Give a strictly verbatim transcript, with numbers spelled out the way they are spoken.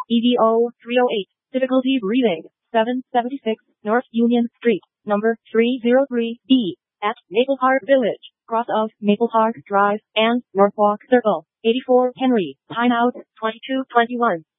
E D O three oh eight. Difficulty breathing. seven seventy-six North Union Street, number three oh three B, at Maple Park Village, cross of Maple Park Drive and Norfolk Circle. eighty-four Henry, timeout twenty-two twenty-one.